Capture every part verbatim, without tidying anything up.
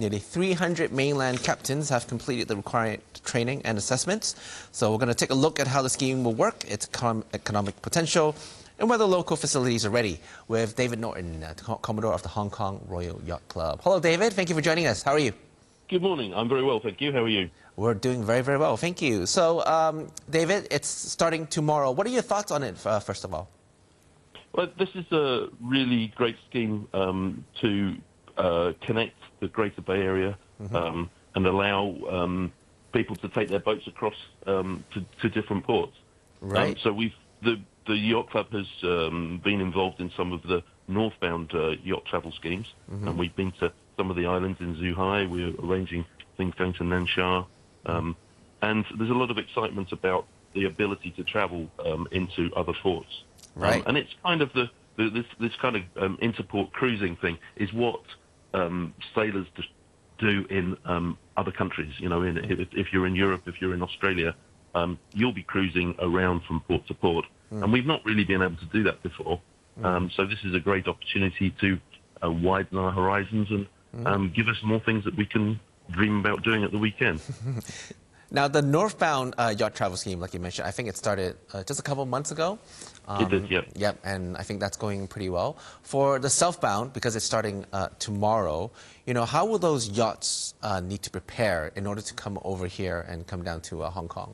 Nearly three hundred mainland captains have completed the required training and assessments. So we're going to take a look at how the scheme will work, its econ economic potential, and whether local facilities are ready, with David Norton, uh, Commodore of the Hong Kong Royal Yacht Club. Hello, David. Thank you for joining us. How are you? Good morning. I'm very well, thank you. How are you? We're doing very, very well. Thank you. So, um, David, it's starting tomorrow. What are your thoughts on it, uh, first of all? Well, this is a really great scheme um, to uh, connect the Greater Bay Area mm-hmm. um, and allow um, people to take their boats across um, to, to different ports. Right. Um, so we've the the yacht club has um, been involved in some of the northbound uh, yacht travel schemes, mm-hmm. and we've been to some of the islands in Zhuhai. We're arranging things going to Nansha, um, and there's a lot of excitement about the ability to travel um, into other ports. Right. Um, and it's kind of the, the this this kind of um, interport cruising thing is what um, sailors do in um, other countries. You know, in, if, if you're in Europe, if you're in Australia, um, you'll be cruising around from port to port, mm. and we've not really been able to do that before. Mm. Um, so this is a great opportunity to uh, widen our horizons and mm. um, give us more things that we can dream about doing at the weekend. Now, the northbound uh, yacht travel scheme, like you mentioned, I think it started uh, just a couple of months ago. Um, it did, yep. Yep, and I think that's going pretty well. For the southbound, because it's starting uh, tomorrow, you know, how will those yachts uh, need to prepare in order to come over here and come down to uh, Hong Kong?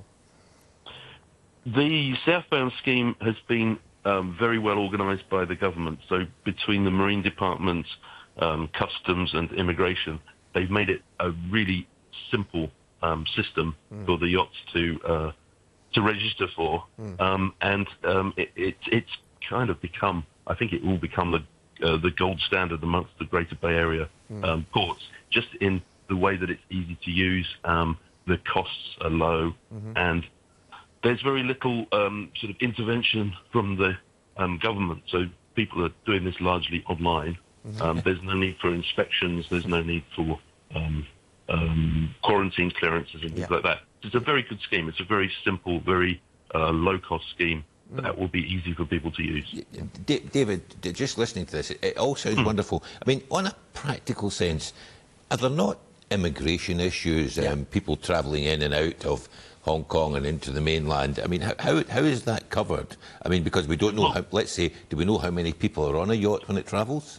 The southbound scheme has been um, very well organised by the government. So between the Marine Department, um, Customs and Immigration, they've made it a really simple Um, system mm. for the yachts to uh, to register for, mm. um, and um, it, it, it's kind of become, I think it will become the uh, the gold standard amongst the Greater Bay Area mm. um, ports, just in the way that it's easy to use, um, the costs are low, mm-hmm. and there's very little um, sort of intervention from the um, government. So people are doing this largely online. Mm-hmm. um, there's no need for inspections. There's no need for um, Um, quarantine clearances and things yeah. like that. It's a very good scheme. It's a very simple, very uh, low-cost scheme mm. that will be easy for people to use. D David, just listening to this, it all sounds mm. wonderful. I mean, on a practical sense, are there not immigration issues, yeah. um, people travelling in and out of Hong Kong and into the mainland? I mean, how, how, how is that covered? I mean, because we don't know, well, how, let's say, do we know how many people are on a yacht when it travels?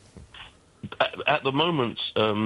At, at the moment, um,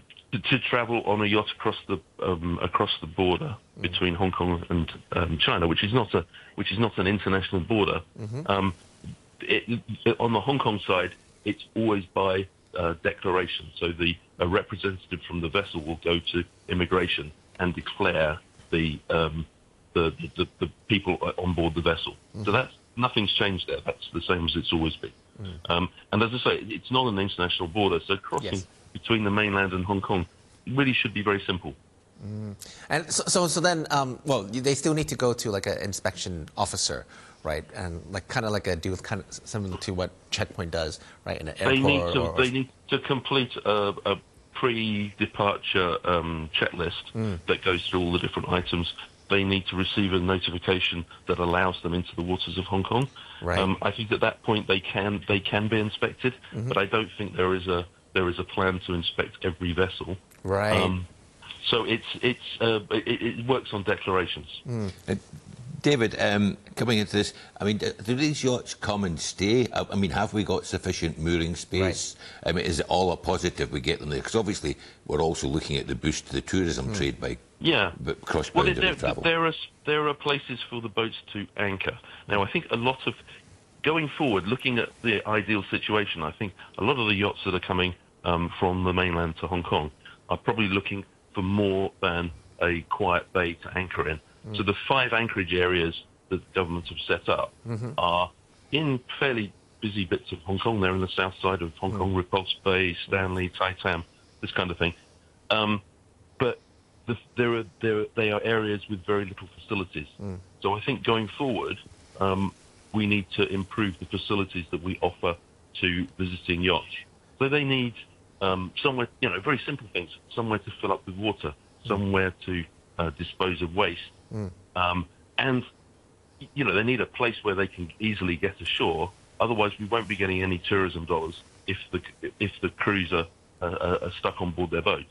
to travel on a yacht across the um, across the border mm. between Hong Kong and um, China, which is not a which is not an international border. Mm-hmm. um, it, on the Hong Kong side, it's always by uh, declaration. So the a representative from the vessel will go to immigration and declare the um, the, the the people on board the vessel. Mm. So that's nothing's changed there. That's the same as it's always been. Mm. Um, and as I say, it's not an international border, so crossing. Yes. between the mainland and Hong Kong really should be very simple. Mm. And so, so, so then, um, well, they still need to go to like an inspection officer, right? And like kind of like a do with kind of similar to what Checkpoint does, right? In an airport. They need to, or, or... they need to complete a, a pre-departure um, checklist mm. that goes through all the different items. They need to receive a notification that allows them into the waters of Hong Kong. Right. Um, I think at that point they can they can be inspected, mm-hmm. but I don't think there is a there is a plan to inspect every vessel. Right. Um, so it's it's uh, it, it works on declarations. Mm. Uh, David, um, coming into this, I mean, do these yachts come and stay? I, I mean, have we got sufficient mooring space? Right. I mean, is it all a positive we get them there? Because obviously we're also looking at the boost to the tourism mm. trade by yeah. cross-boundary well, there, travel. There are there are places for the boats to anchor. Now, I think a lot of going forward, looking at the ideal situation, I think a lot of the yachts that are coming Um, from the mainland to Hong Kong are probably looking for more than a quiet bay to anchor in. Mm. So the five anchorage areas that the government have set up mm-hmm. are in fairly busy bits of Hong Kong. They're in the south side of Hong mm. Kong, Repulse Bay, Stanley, Tai Tam, this kind of thing. Um, but the, there are, there are, they are areas with very little facilities. Mm. So I think going forward, um, we need to improve the facilities that we offer to visiting yachts. So they need Um, somewhere, you know, very simple things, somewhere to fill up with water, somewhere to uh, dispose of waste. Mm. Um, and, you know, they need a place where they can easily get ashore. Otherwise, we won't be getting any tourism dollars if the if the crews are, uh, are stuck on board their boats.